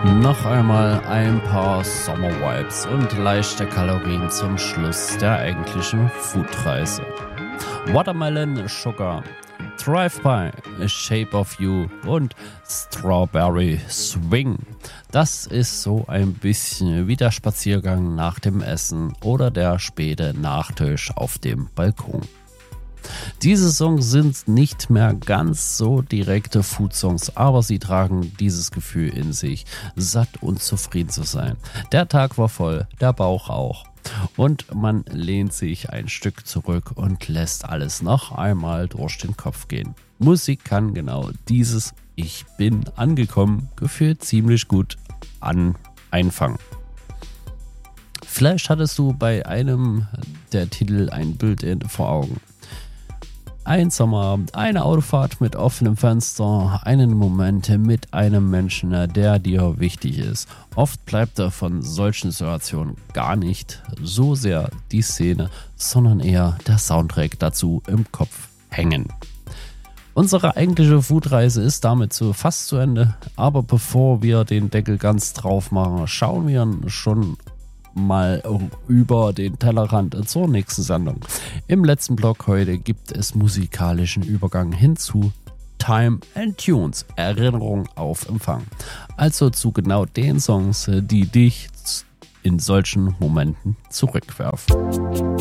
Noch einmal ein paar Sommervibes und leichte Kalorien zum Schluss der eigentlichen Foodreise. Watermelon Sugar, Drive-By, A Shape of You und Strawberry Swing. Das ist so ein bisschen wie der Spaziergang nach dem Essen oder der späte Nachtisch auf dem Balkon. Diese Songs sind nicht mehr ganz so direkte Food-Songs, aber sie tragen dieses Gefühl in sich, satt und zufrieden zu sein. Der Tag war voll, der Bauch auch. Und man lehnt sich ein Stück zurück und lässt alles noch einmal durch den Kopf gehen. Musik kann genau dieses Ich bin angekommen Gefühl ziemlich gut einfangen. Vielleicht hattest du bei einem der Titel ein Bild vor Augen. Ein Sommerabend, eine Autofahrt mit offenem Fenster, einen Moment mit einem Menschen, der dir wichtig ist. Oft bleibt er von solchen Situationen gar nicht so sehr die Szene, sondern eher der Soundtrack dazu im Kopf hängen. Unsere eigentliche Foodreise ist damit fast zu Ende, aber bevor wir den Deckel ganz drauf machen, schauen wir schon mal über den Tellerrand zur nächsten Sendung. Im letzten Blog heute gibt es musikalischen Übergang hin zu Time and Tunes, Erinnerung auf Empfang. Also zu genau den Songs, die dich in solchen Momenten zurückwerfen.